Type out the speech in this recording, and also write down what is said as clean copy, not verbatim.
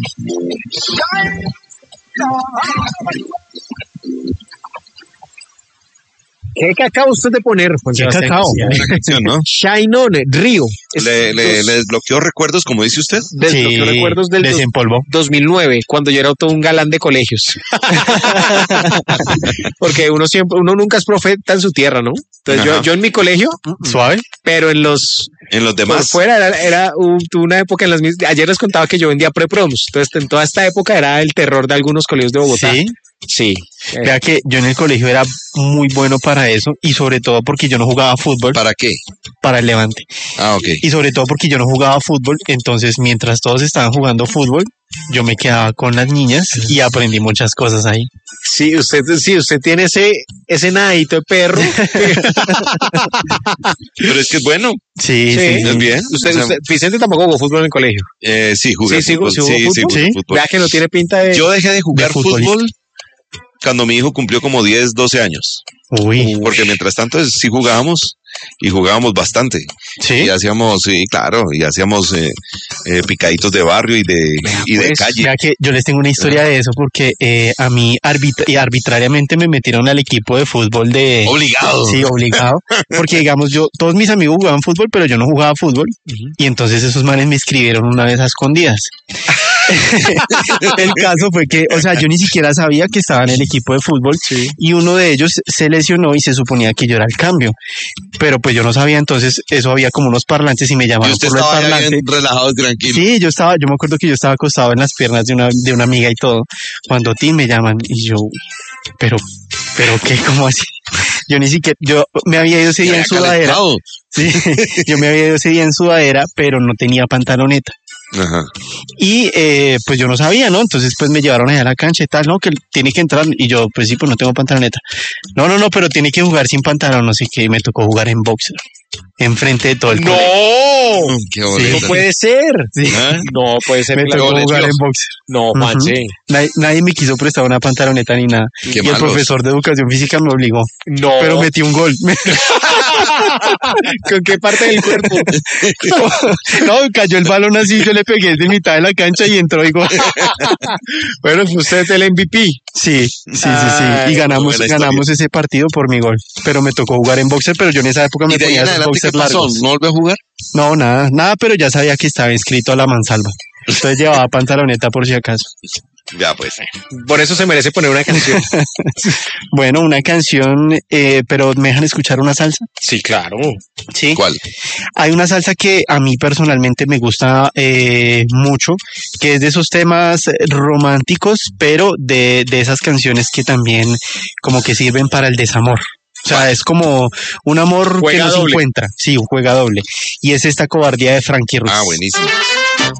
¿Qué acaba usted de poner, Juan ¿Qué Sebastián cacao? García? Una canción, ¿no? Shine On, Río. Le desbloqueó recuerdos, como dice usted. Desbloqueó recuerdos del desempolvó. 2009, cuando yo era todo un galán de colegios. Porque uno nunca es profeta en su tierra, ¿no? Entonces yo en mi colegio, Suave. pero en los Por demás. por fuera tuve una época en ayer les contaba que yo vendía pre-proms. Entonces en toda esta época era el terror de algunos colegios de Bogotá. Sí. Sí. Vea que yo en el colegio era muy bueno para eso y sobre todo porque yo no jugaba fútbol ¿Para qué? para el Levante. Ah, ok. Y sobre todo porque yo no jugaba fútbol, entonces mientras todos estaban jugando fútbol, yo me quedaba con las niñas y aprendí muchas cosas ahí. Sí, usted tiene ese nadito de perro. Pero es que es bueno. Sí, Sí. sí. Es bien. Vicente tampoco jugó fútbol en el colegio. Sí, jugué Sí, fútbol. sí, jugó Sí, fútbol. jugué Sí. fútbol. Vea que no tiene pinta de... Yo dejé de jugar de futbolista. fútbol cuando mi hijo cumplió como 10, 12 años. Uy, Porque mientras tanto sí jugábamos y jugábamos bastante. sí. Y hacíamos, sí, claro, y hacíamos picaditos de barrio y de pues, calle. Vea que yo les tengo una historia de eso porque a mí arbitrariamente me metieron al equipo de fútbol de... Obligado. Sí, obligado. Porque digamos todos mis amigos jugaban fútbol, pero yo no jugaba fútbol. Y entonces esos manes me escribieron una vez a escondidas. El caso fue que, o sea, yo ni siquiera sabía que estaba en el equipo de fútbol y uno de ellos se lesionó y se suponía que yo era el cambio. Pero pues yo no sabía, entonces eso había como unos parlantes y me Y llamaron usted por el estaba ya parlante. bien relajado y tranquilo. Sí, yo me acuerdo que yo estaba acostado en las piernas de una amiga y todo, cuando ti me llaman y yo, pero qué, ¿cómo así? Yo ni siquiera, yo me había ido ese día en sudadera, Calentado. sí, yo me había ido ese día en sudadera, pero no tenía pantaloneta. Ajá. Y pues yo no sabía, ¿no? Entonces pues me llevaron allá a la cancha y tal, ¿no? Que tiene que entrar y yo, pues sí, pues no tengo pantaloneta. No, pero tiene que jugar sin pantalón, así que me tocó jugar en boxer, enfrente de todo el colegio. ¡No! Qué boleta. No puede ser. Sí. ¿Ah? No puede ser. Me la- tocó goles, jugar Dios. en boxer. No, Juanse. Nadie me quiso prestar una pantaloneta ni nada. Qué Y el malos. profesor de educación física me obligó. No. Pero metí un gol. ¿Con qué parte del cuerpo? No, cayó el balón así, yo le pegué de mitad de la cancha y entró y gol. Bueno, pues usted es el MVP. Sí. Ay, Y ganamos buena historia. ese partido por mi gol. Pero me tocó jugar en boxer, pero yo en esa época me ¿Y de ahí ponía en esos adelante qué boxers pasó? largos. ¿No volvió a jugar? No, nada, pero ya sabía que estaba inscrito a la mansalva. Entonces llevaba pantaloneta por si acaso. Ya, pues. Por eso se merece poner una canción. Bueno, una canción, pero ¿me dejan escuchar una salsa? Sí, claro. Sí. ¿Cuál? Hay una salsa que a mí personalmente me gusta mucho, que es de esos temas románticos, pero de esas canciones que también como que sirven para el desamor. O sea, es como un amor Juega que no se doble. encuentra. Sí, un juega doble. Y es esta cobardía de Frankie Ruiz. Ah, buenísimo.